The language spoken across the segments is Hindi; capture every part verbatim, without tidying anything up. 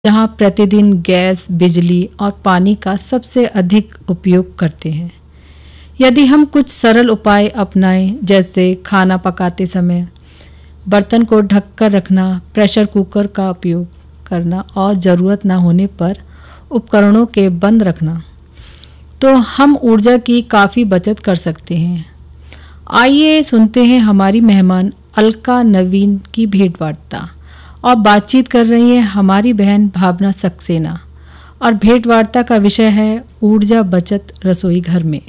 जहां प्रतिदिन गैस, बिजली और पानी का सबसे अधिक उपयोग करते हैं। यदि हम कुछ सरल उपाय अपनाएं, जैसे खाना पकाते समय बर्तन को ढककर रखना, प्रेशर कुकर का उपयोग करना और ज़रूरत ना होने पर उपकरणों के बंद रखना, तो हम ऊर्जा की काफ़ी बचत कर सकते हैं। आइए सुनते हैं हमारी मेहमान अलका नवीन की भेंटवार्ता। और बातचीत कर रही है हमारी बहन भावना सक्सेना, और भेंटवार्ता का विषय है ऊर्जा बचत रसोई घर में।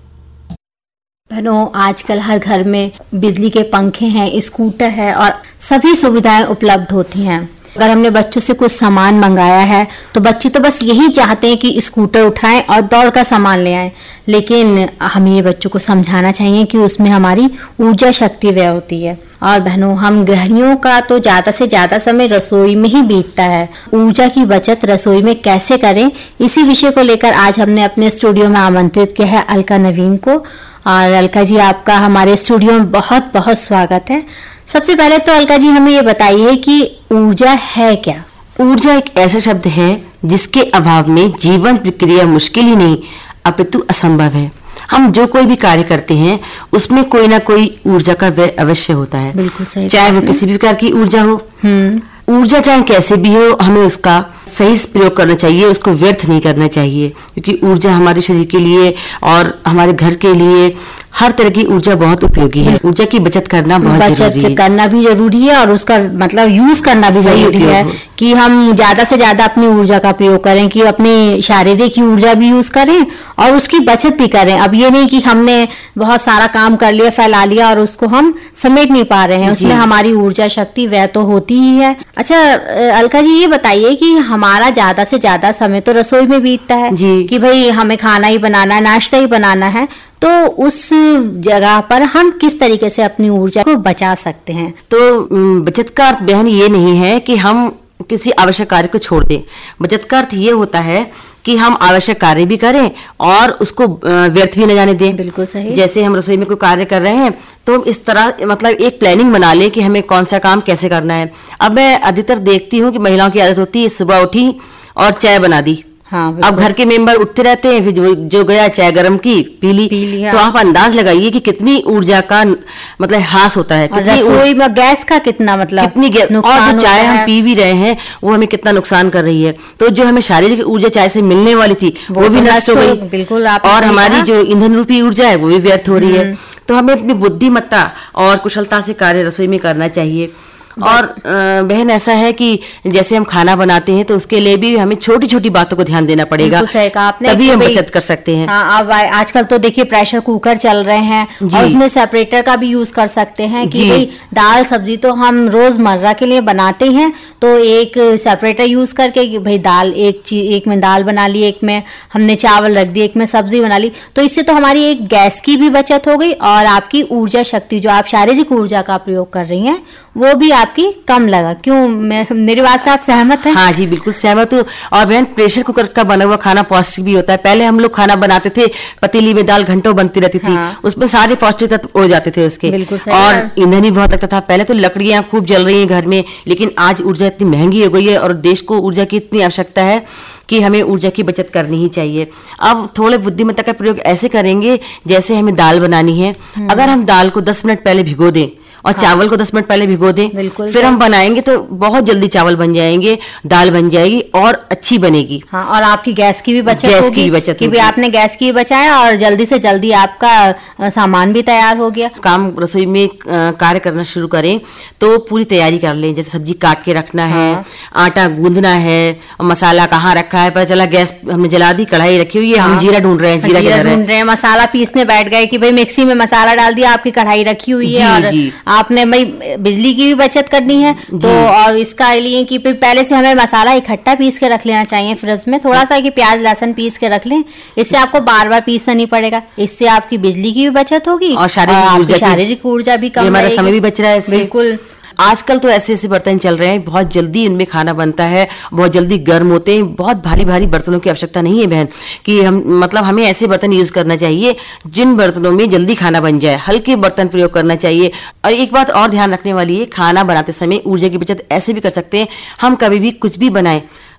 बहनों, आजकल हर घर में बिजली के पंखे हैं, स्कूटर है और सभी सुविधाएं उपलब्ध होती हैं। अगर हमने बच्चों से कुछ सामान मंगाया है तो बच्चे तो बस यही चाहते हैं कि स्कूटर उठाएं और दौड़ कर सामान ले आएं, लेकिन हमें ये बच्चों को समझाना चाहिए कि उसमें हमारी ऊर्जा शक्ति व्यय होती है। और बहनों, हम गृहिणियों का तो ज़्यादा से ज़्यादा समय रसोई में ही बीतता है। ऊर्जा की बचत रसोई में कैसे करें, इसी विषय को लेकर आज हमने अपने स्टूडियो में आमंत्रित किया है अलका नवीन को। और अलका जी, आपका हमारे स्टूडियो में बहुत बहुत स्वागत है। सबसे पहले तो अलका जी हमें ये बताइए कि ऊर्जा है क्या? ऊर्जा एक ऐसा शब्द है जिसके अभाव में जीवन प्रक्रिया मुश्किल ही नहीं अपितु असंभव है। हम जो कोई भी कार्य करते हैं उसमें कोई ना कोई ऊर्जा का व्यय अवश्य होता है। बिल्कुल सही। चाहे वो किसी भी प्रकार की ऊर्जा हो, ऊर्जा चाहे कैसे भी हो, हमें उसका सही प्रयोग करना चाहिए, उसको व्यर्थ नहीं करना चाहिए, क्योंकि ऊर्जा हमारे शरीर के लिए और हमारे घर के लिए हर तरह की ऊर्जा बहुत उपयोगी है। ऊर्जा की बचत करना बहुत जरूरी है। बचत करना भी जरूरी है और उसका मतलब यूज करना भी जरूरी है कि हम ज्यादा से ज्यादा अपनी ऊर्जा का प्रयोग करें, कि अपनी शारीरिक ऊर्जा भी यूज करें और उसकी बचत भी करें। अब ये नहीं कि हमने बहुत सारा काम कर लिया, फैला लिया और उसको हम समेट नहीं पा रहे हैं, उसमें हमारी ऊर्जा शक्ति व्यय तो होती ही है। अच्छा अलका जी, ये बताइए कि हमारा ज्यादा से ज्यादा समय तो रसोई में बीतता है कि भाई हमें खाना ही बनाना है, नाश्ता ही बनाना है, तो उस जगह पर हम किस तरीके से अपनी ऊर्जा को बचा सकते हैं? तो बचत का अर्थ बहन ये नहीं है कि हम किसी आवश्यक कार्य को छोड़ दें। बचत का अर्थ ये होता है कि हम आवश्यक कार्य भी करें और उसको व्यर्थ भी न जाने दें। बिल्कुल सही। जैसे हम रसोई में कोई कार्य कर रहे हैं तो हम इस तरह मतलब एक प्लानिंग बना लें कि हमें कौन सा काम कैसे करना है। अब मैं अधिकतर देखती हूँ कि महिलाओं की आदत होती है सुबह उठी और चाय बना दी। हाँ, अब घर के मेंबर उठते रहते हैं, फिर जो जो गया चाय गरम की पी ली, पी ली। तो आप अंदाज लगाइए कि कितनी ऊर्जा का मतलब ह्रास होता है, कितनी रसोई में गैस का कितना मतलब कितनी गैस, और जो चाय हम पी भी रहे हैं वो हमें कितना नुकसान कर रही है। तो जो हमें शारीरिक ऊर्जा चाय से मिलने वाली थी वो, वो भी नष्ट हो गई। बिल्कुल। और हमारी जो ईंधन रूपी ऊर्जा है वो भी व्यर्थ हो रही है। तो हमें अपनी बुद्धिमत्ता और कुशलता से कार्य रसोई में करना चाहिए। और बहन, ऐसा है कि जैसे हम खाना बनाते हैं तो उसके लिए भी हमें छोटी छोटी बातों को ध्यान देना पड़ेगा, तभी हम बचत कर सकते हैं। हाँ, अब आजकल तो देखिए प्रेशर कुकर चल रहे हैं और उसमें सेपरेटर का भी यूज कर सकते हैं कि भाई दाल सब्जी तो हम रोजमर्रा के लिए बनाते हैं, तो एक सेपरेटर यूज करके कि भाई दाल एक चीज, एक में दाल बना ली, एक में हमने चावल रख दी, एक में सब्जी बना ली, तो इससे तो हमारी एक गैस की भी बचत हो गई और आपकी ऊर्जा शक्ति जो आप शारीरिक ऊर्जा का प्रयोग कर रही हैं वो भी आपकी कम लगा। क्यों, मेरी बात से आप सहमत हैं? हाँ जी, बिल्कुल सहमत हूँ। और बहन, प्रेशर कुकर का बना हुआ खाना पौष्टिक भी होता है। पहले हम लोग खाना बनाते थे, पतीली में दाल घंटों बनती रहती थी। हाँ। उसमें सारे पौष्टिक तत्व उड़ जाते थे उसके। और ईंधन भी बहुत लगता था। पहले तो लकड़ियां खूब जल रही हैं घर में, लेकिन आज ऊर्जा इतनी महंगी हो गई है और देश को ऊर्जा की इतनी आवश्यकता है कि हमें ऊर्जा की बचत करनी ही चाहिए। अब थोड़े बुद्धिमत्ता का प्रयोग ऐसे करेंगे, जैसे हमें दाल बनानी है, अगर हम दाल को दस मिनट पहले भिगो दें और हाँ। चावल को दस मिनट पहले भिगो दें, फिर हम बनाएंगे तो बहुत जल्दी चावल बन जाएंगे, दाल बन जाएगी और अच्छी बनेगी। हाँ, और आपकी गैस की भी बचत गैस होगी, की भी बचत कि भी आपने गैस की भी बचाया और जल्दी से जल्दी आपका सामान भी तैयार हो गया। काम रसोई में कार्य करना शुरू करें तो पूरी तैयारी कर लें, जैसे सब्जी काट के रखना है, हाँ। आटा गूंदना है, मसाला कहाँ रखा है, पता चला गैस हमने जला दी, कढ़ाई रखी हुई है, हाँ। हम जीरा ढूंढ रहे हैं, जीरा ढूंढ रहे हैं, मसाला पीसने बैठ गए कि भाई मिक्सी में मसाला डाल दिया, आपकी कढ़ाई रखी हुई है और आपने भाई बिजली की भी बचत करनी है। तो और इसका लिए कि पहले से हमें मसाला इकट्ठा पीस के रख लेना चाहिए फ्रिज में, थोड़ा सा कि प्याज लहसुन पीस के रख लें, इससे आपको बार बार पीसना नहीं पड़ेगा, इससे आपकी बिजली की भी बचत होगी और शारीरिक ऊर्जा भी कम, हमारा समय भी बच रहा है। बिल्कुल। आजकल तो ऐसे ऐसे बर्तन चल रहे हैं, बहुत जल्दी इनमें खाना बनता है, बहुत जल्दी गर्म होते हैं, बहुत भारी भारी बर्तनों की आवश्यकता नहीं है बहन, कि हम मतलब हमें ऐसे बर्तन यूज करना चाहिए जिन बर्तनों में जल्दी खाना बन जाए, हल्के बर्तन प्रयोग करना चाहिए। और एक बात और ध्यान रखने वाली है, खाना बनाते समय ऊर्जा की बचत ऐसे भी कर सकते हैं, हम कभी भी कुछ भी बनाएं